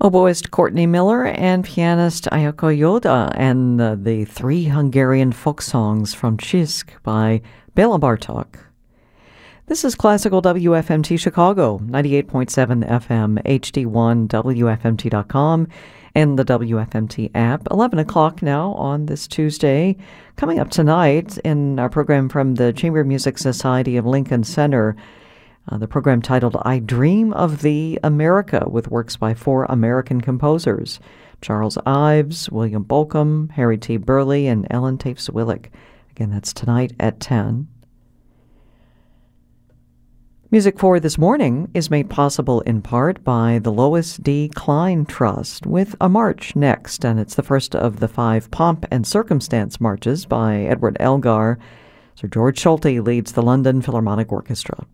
Oboist Courtney Miller and pianist Ayako Yoda, and the three Hungarian folk songs from Csisk by Béla Bartók. This is Classical WFMT Chicago, 98.7 FM, HD1, WFMT.com, and the WFMT app. 11 o'clock now on this Tuesday. Coming up tonight in our program from the Chamber Music Society of Lincoln Center, the program titled I Dream of Thee, America, with works by four American composers, Charles Ives, William Bolcom, Harry T. Burleigh, and Ellen Taves-Willick. Again, that's tonight at 10. Music for this morning is made possible in part by the Lois D. Klein Trust, with a march next, and it's the first of the 5 Pomp and Circumstance marches by Edward Elgar. Sir George Solti leads the London Philharmonic Orchestra.